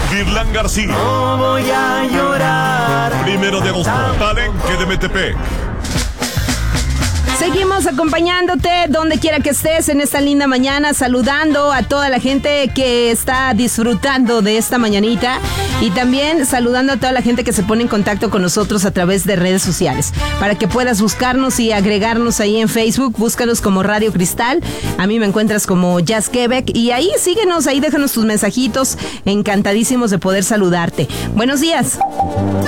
Virlán García. No voy a llorar. 1 de agosto, Palenque de Metepec. Seguimos acompañándote donde quiera que estés en esta linda mañana, saludando a toda la gente que está disfrutando de esta mañanita y también saludando a toda la gente que se pone en contacto con nosotros a través de redes sociales. Para que puedas buscarnos y agregarnos ahí en Facebook, búscanos como Radio Cristal. A mí me encuentras como Jazz Quebec y ahí síguenos, ahí déjanos tus mensajitos, encantadísimos de poder saludarte. Buenos días.